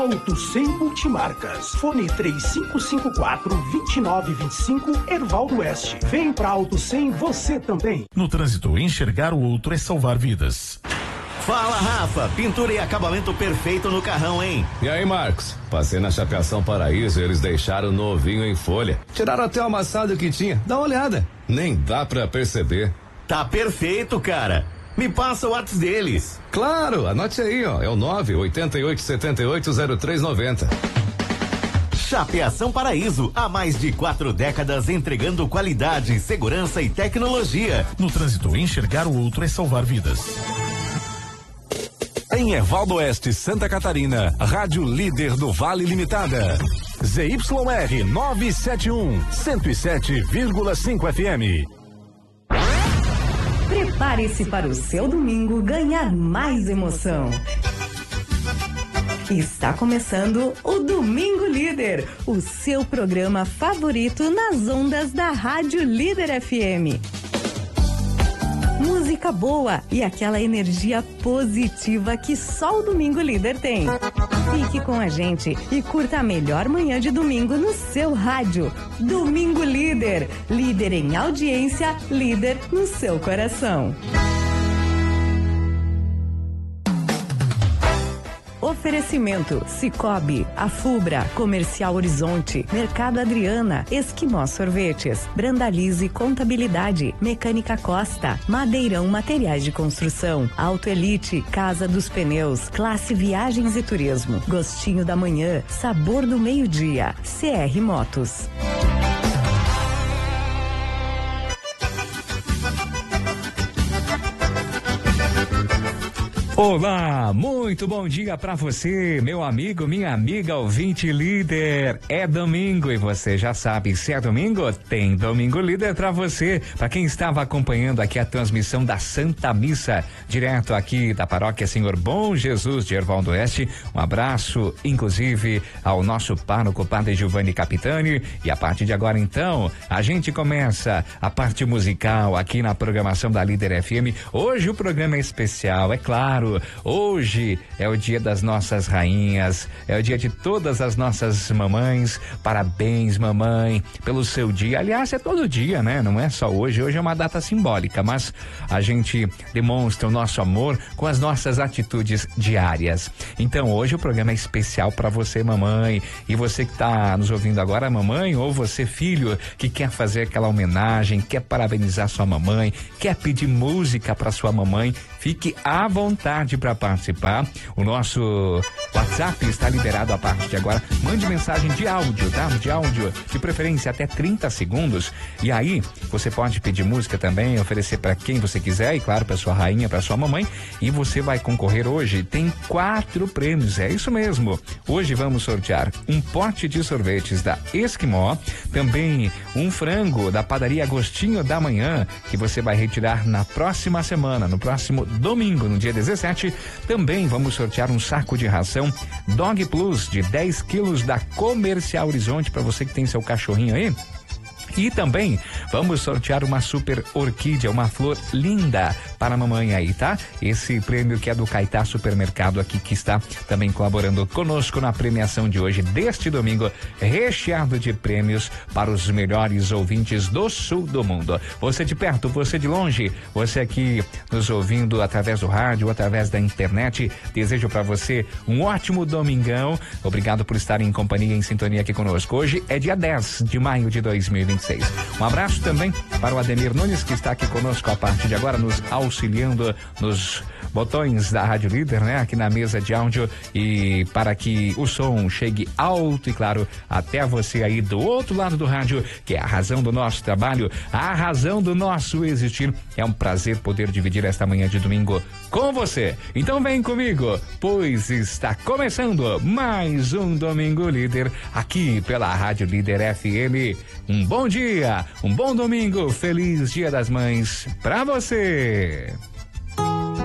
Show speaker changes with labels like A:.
A: Auto 100 Multimarcas. Fone 3554-2925, Ervaldo Oeste. Vem pra Auto 100 você também.
B: No trânsito, enxergar o outro é salvar vidas.
C: Fala, Rafa, pintura e acabamento perfeito no carrão, hein?
D: E aí, Marcos? Passei na Chapeação Paraíso e eles deixaram novinho em folha. Tiraram até o amassado que tinha. Dá uma olhada. Nem dá pra perceber.
C: Tá perfeito, cara. Me passa o WhatsApp deles.
D: Claro, anote aí, ó. É o 988780390.
C: Chapeação Paraíso, há mais de 4 décadas entregando qualidade, segurança e tecnologia.
B: No trânsito, enxergar o outro é salvar vidas.
E: Em Ervaldo Oeste, Santa Catarina, Rádio Líder do Vale Limitada. ZYR 971, 107,5 FM.
F: Prepare-se para o seu domingo ganhar mais emoção. Está começando o Domingo Líder, o seu programa favorito nas ondas da Rádio Líder FM. Música boa e aquela energia positiva que só o Domingo Líder tem. Fique com a gente e curta a melhor manhã de domingo no seu rádio. Domingo Líder, líder em audiência, líder no seu coração. Oferecimento: Cicobi, Afubra, Comercial Horizonte, Mercado Adriana, Esquimó Sorvetes, Brandalize Contabilidade, Mecânica Costa, Madeirão Materiais de Construção, Auto Elite, Casa dos Pneus, Classe Viagens e Turismo, Gostinho da Manhã, Sabor do Meio-Dia, CR Motos.
G: Olá, muito bom dia pra você, meu amigo, minha amiga ouvinte líder. É domingo e você já sabe, se é domingo, tem Domingo Líder pra você. Pra quem estava acompanhando aqui a transmissão da Santa Missa, direto aqui da Paróquia Senhor Bom Jesus de Ervaldo Oeste, um abraço, inclusive, ao nosso pároco, Padre Giovanni Capitani. E a partir de agora, então, a gente começa a parte musical aqui na programação da Líder FM. Hoje o programa é especial, é claro. Hoje é o dia das nossas rainhas, é o dia de todas as nossas mamães. Parabéns, mamãe, pelo seu dia. Aliás, é todo dia, né? Não é só hoje. Hoje é uma data simbólica, mas a gente demonstra o nosso amor com as nossas atitudes diárias. Então, hoje o programa é especial para você, mamãe. E você que está nos ouvindo agora, mamãe, ou você, filho, que quer fazer aquela homenagem, quer parabenizar sua mamãe, quer pedir música para sua mamãe, fique à vontade para participar. O nosso WhatsApp está liberado a partir de agora. Mande mensagem de áudio, tá? De áudio, de preferência até 30 segundos. E aí, você pode pedir música também, oferecer para quem você quiser, e claro, para sua rainha, para sua mamãe. E você vai concorrer hoje. Tem 4 prêmios, é isso mesmo. Hoje vamos sortear um pote de sorvetes da Esquimó, também um frango da padaria Gostinho da Manhã, que você vai retirar na próxima semana, no próximo domingo, no dia 17. Também vamos sortear um saco de ração Dog Plus de 10 quilos da Comercial Horizonte para você que tem seu cachorrinho aí. E também vamos sortear uma super orquídea, uma flor linda para a mamãe aí, tá? Esse prêmio que é do Caetá Supermercado aqui, que está também colaborando conosco na premiação de hoje, deste domingo, recheado de prêmios para os melhores ouvintes do sul do mundo. Você de perto, você de longe, você aqui nos ouvindo através do rádio, através da internet, desejo para você um ótimo domingão. Obrigado por estar em companhia, em sintonia aqui conosco. Hoje é dia 10 de maio de 2026. Um abraço também para o Ademir Nunes, que está aqui conosco a partir de agora, nos auxiliando nos botões da Rádio Líder, né? Aqui na mesa de áudio, e para que o som chegue alto e claro até você aí do outro lado do rádio, que é a razão do nosso trabalho, a razão do nosso existir. É um prazer poder dividir esta manhã de domingo com você. Então vem comigo, pois está começando mais um Domingo Líder aqui pela Rádio Líder FM. Um bom dia, um bom domingo, feliz Dia das Mães pra você.